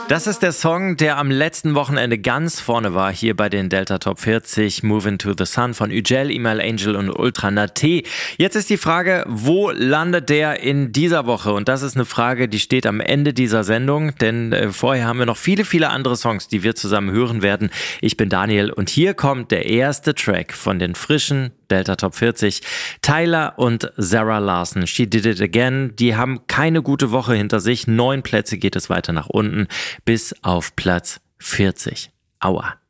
Das ist der Song, der am letzten Wochenende ganz vorne war, hier bei den Delta Top 40, Moving to the Sun von Ücel, Email Angel und Ultra Naté. Jetzt ist die Frage, wo landet der in dieser Woche? Und das ist eine Frage, die steht am Ende dieser Sendung, denn vorher haben wir noch viele, viele andere Songs, die wir zusammen hören werden. Ich bin Daniel und hier kommt der erste Track von den frischen Delta Top 40. Tyler und Zara Larsson, She Did It Again, die haben keine gute Woche hinter sich. 9 Plätze geht es weiter nach unten bis auf Platz 40. Aua.